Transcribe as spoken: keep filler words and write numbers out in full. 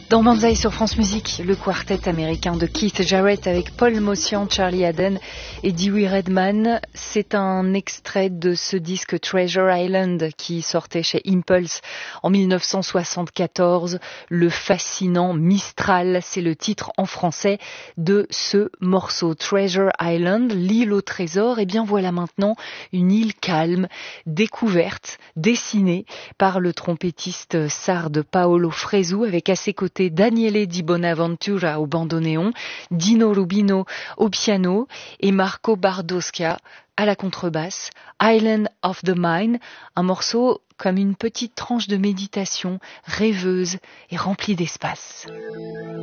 Dans Banzai sur France Musique, le quartet américain de Keith Jarrett avec Paul Motian, Charlie Haden et Dewey Redman. C'est un extrait de ce disque Treasure Island qui sortait chez Impulse en mille neuf cent soixante-quatorze. Le fascinant Mistral, c'est le titre en français de ce morceau. Treasure Island, l'île au trésor. Et bien voilà maintenant une île calme, découverte, dessinée par le trompettiste sarde Paolo Fresu avec à ses côtés Daniele Di Bonaventura au bandoneon, Dino Rubino au piano et Marco Bardosca à la contrebasse. Island of the Mind, un morceau comme une petite tranche de méditation rêveuse et remplie d'espace.